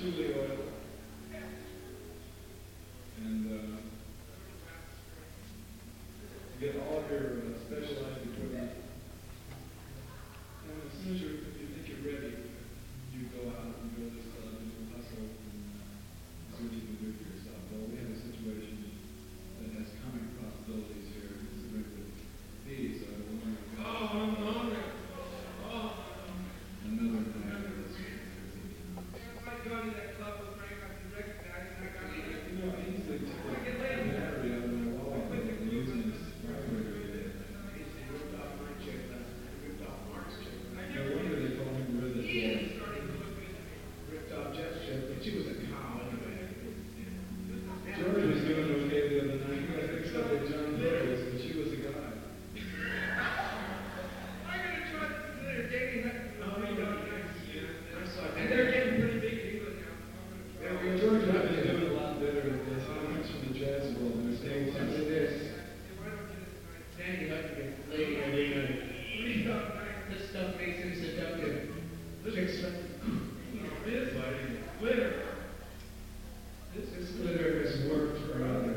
patchouli oil, and get all of your specialized equipment. And as soon as if you think you're ready, you go out and build this club and you hustle and see what you can do for yourself. Well, we have a situation that has comic possibilities here, considering the fees. So I don't want to go. Another thing that's If I go to that club with Frank, I can recognize and I got to you know, I usually take the battery out of my wall and using this vibrator. Ripped off my chair last night, ripped off Mark's chair. No wonder they call him Rivet. Ripped off Jeff's chair, but she was a cow anyway. George was doing okay the other night. I fixed up with John Nichols, and she was a guy. I gotta try this later. Danny had I saw and they're getting pretty big in England now. I'm gonna try. George and I have been doing a lot better at this. How much from the jazz world? They're staying Look close. at this. If I don't get it tonight. Danny Hutchins, lady, I mean, Please don't thank me. this stuff makes him seductive. Look at something. This glitter. This glitter has worked for others.